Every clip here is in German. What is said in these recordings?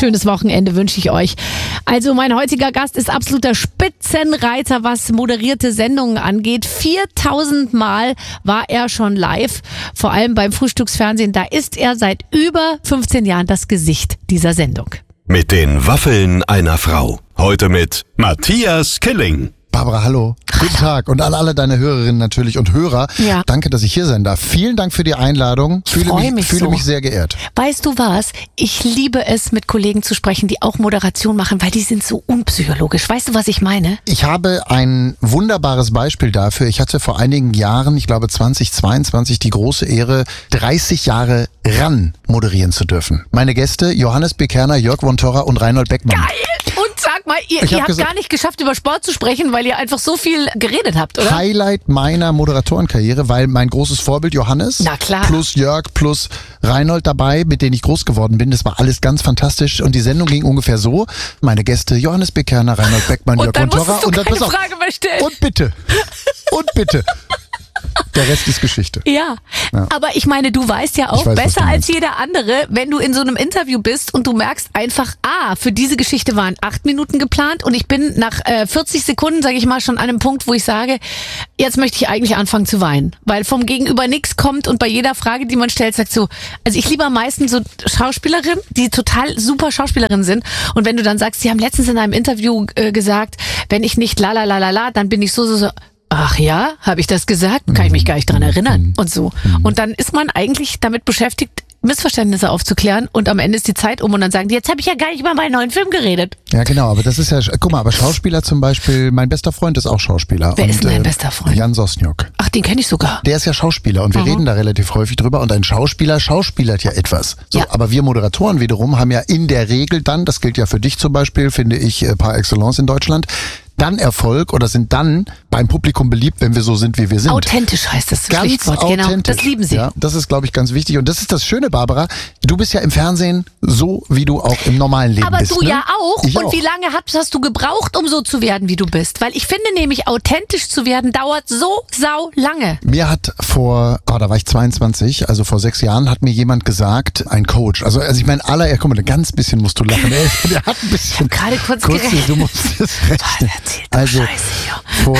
schönes Wochenende wünsche ich euch. Also mein heutiger Gast ist absoluter Spitzenreiter, was moderierte Sendungen angeht. 4000 Mal war er schon live, vor allem beim Frühstücksfernsehen. Da ist er seit über 15 Jahren das Gesicht dieser Sendung. Mit den Waffeln einer Frau. Heute mit Matthias Killing. Barbara, hallo. Guten Tag. Und an alle deine Hörerinnen natürlich und Hörer. Ja. Danke, dass ich hier sein darf. Vielen Dank für die Einladung. Fühle mich sehr geehrt. Weißt du was? Ich liebe es, mit Kollegen zu sprechen, die auch Moderation machen, weil die sind so unpsychologisch. Weißt du, was ich meine? Ich habe ein wunderbares Beispiel dafür. Ich hatte vor einigen Jahren, ich glaube 2022, die große Ehre, 30 Jahre RAN moderieren zu dürfen. Meine Gäste Johannes B. Kerner, Jörg von Torra und Reinhold Beckmann. Geil! Und sag mal, ihr habt gar nicht geschafft, über Sport zu sprechen, weil ihr einfach so viel geredet habt, oder? Highlight meiner Moderatorenkarriere, weil mein großes Vorbild Johannes, na klar, plus Jörg, plus Reinhold dabei, mit denen ich groß geworden bin. Das war alles ganz fantastisch. Und die Sendung ging ungefähr so. Meine Gäste Johannes B. Kerner, Reinhold Beckmann, Jörg von Torra. Und dann musstest du keine Frage mehr stellen. Und bitte. Und bitte. Der Rest ist Geschichte. Ja, aber ich meine, du weißt ja auch besser als jeder andere, wenn du in so einem Interview bist und du merkst einfach, für diese Geschichte waren 8 Minuten geplant und ich bin nach 40 Sekunden, sage ich mal, schon an einem Punkt, wo ich sage, jetzt möchte ich eigentlich anfangen zu weinen, weil vom Gegenüber nichts kommt und bei jeder Frage, die man stellt, sagt so, also ich liebe am meisten so Schauspielerinnen, die total super Schauspielerinnen sind und wenn du dann sagst, sie haben letztens in einem Interview gesagt, wenn ich nicht la, dann bin ich so. Ach ja, habe ich das gesagt? Kann ich mich gar nicht dran erinnern und so. Und dann ist man eigentlich damit beschäftigt, Missverständnisse aufzuklären und am Ende ist die Zeit um und dann sagen die, jetzt habe ich ja gar nicht über meinen neuen Film geredet. Ja genau, aber das ist ja, guck mal, aber Schauspieler zum Beispiel, mein bester Freund ist auch Schauspieler. Wer ist denn dein bester Freund? Jan Sosniok. Ach, den kenne ich sogar. Der ist ja Schauspieler und wir reden da relativ häufig drüber und ein Schauspieler schauspielert ja etwas. So, ja. Aber wir Moderatoren wiederum haben ja in der Regel dann, das gilt ja für dich zum Beispiel, finde ich par excellence in Deutschland, dann Erfolg oder sind dann beim Publikum beliebt, wenn wir so sind, wie wir sind. Authentisch heißt das ganz Stichwort, genau. Das lieben sie. Ja, das ist, glaube ich, ganz wichtig. Und das ist das Schöne, Barbara. Du bist ja im Fernsehen so, wie du auch im normalen Leben bist. Aber du ja auch. Ich und auch. Wie lange hast du gebraucht, um so zu werden, wie du bist? Weil ich finde nämlich, authentisch zu werden, dauert so sau lange. Mir hat da war ich 22, also vor 6 Jahren, hat mir jemand gesagt, ein Coach, also ich meine, guck mal, ein ganz bisschen musst du lachen. Der hat ein bisschen. Ich habe gerade kurz gerechnet. Du musst es rechnen. Also, vor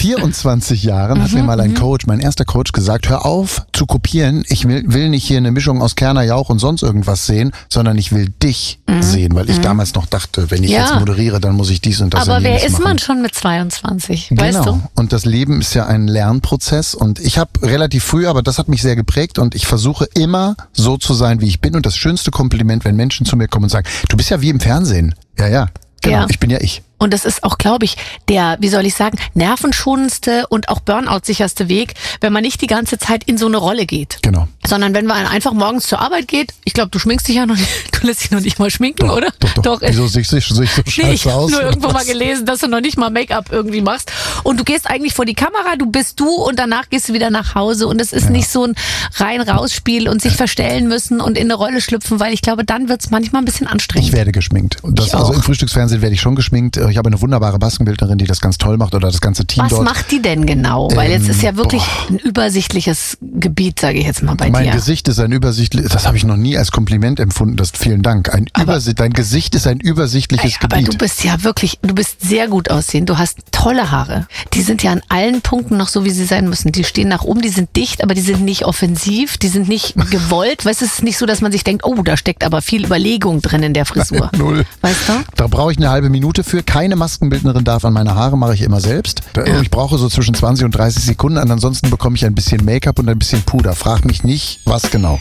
24 Jahren hat mir mal ein Coach, mein erster Coach, gesagt, hör auf zu kopieren. Ich will nicht hier eine Mischung aus Kerner, Jauch und sonst irgendwas sehen, sondern ich will dich sehen, weil ich damals noch dachte, wenn ich jetzt moderiere, dann muss ich dies und das aber und jenes wer ist machen. Man schon mit 22, genau. Weißt du? Und das Leben ist ja ein Lernprozess und ich habe relativ früh, aber das hat mich sehr geprägt und ich versuche immer so zu sein, wie ich bin und das schönste Kompliment, wenn Menschen zu mir kommen und sagen, du bist ja wie im Fernsehen. Ja, genau, ich bin ja ich. Und das ist auch, glaube ich, der, wie soll ich sagen, nervenschonendste und auch Burnout-sicherste Weg, wenn man nicht die ganze Zeit in so eine Rolle geht. Genau. Sondern wenn man einfach morgens zur Arbeit geht, ich glaube, du schminkst dich ja noch nicht, du lässt dich noch nicht mal schminken, doch, oder? Doch. Wieso sehe ich so scheiße ich habe aus? nur irgendwo mal gelesen, dass du noch nicht mal Make-up irgendwie machst. Und du gehst eigentlich vor die Kamera, du bist du und danach gehst du wieder nach Hause. Und es ist nicht so ein Rein-Raus-Spiel und sich verstellen müssen und in eine Rolle schlüpfen, weil ich glaube, dann wird es manchmal ein bisschen anstrengend. Ich werde geschminkt. Also im Frühstücksfernsehen werde ich schon geschminkt. Ich habe eine wunderbare Maskenbildnerin, die das ganz toll macht oder das ganze Team dort. Was macht die denn genau? Weil jetzt ist ja wirklich ein übersichtliches Gebiet, sage ich jetzt mal bei dir. Mein Gesicht ist ein übersichtliches, das habe ich noch nie als Kompliment empfunden, vielen Dank. Dein Gesicht ist ein übersichtliches Gebiet. Aber du bist ja wirklich, du bist sehr gut aussehend, du hast tolle Haare. Die sind ja an allen Punkten noch so, wie sie sein müssen. Die stehen nach oben, die sind dicht, aber die sind nicht offensiv, die sind nicht gewollt. Weißt du, es ist nicht so, dass man sich denkt, oh, da steckt aber viel Überlegung drin in der Frisur. Null. Weißt du? Da brauche ich eine halbe Minute für. Keine Maskenbildnerin darf an meine Haare, mache ich immer selbst. Ich brauche so zwischen 20 und 30 Sekunden, ansonsten bekomme ich ein bisschen Make-up und ein bisschen Puder. Frag mich nicht, was genau.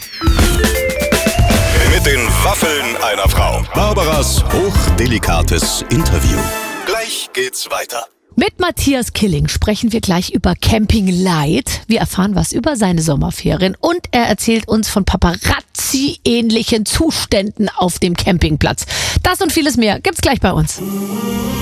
Mit den Waffeln einer Frau. Barbaras hochdelikates Interview. Gleich geht's weiter. Mit Matthias Killing sprechen wir gleich über Camping Light. Wir erfahren was über seine Sommerferien und er erzählt uns von Paparazzi-ähnlichen Zuständen auf dem Campingplatz. Das und vieles mehr gibt's gleich bei uns.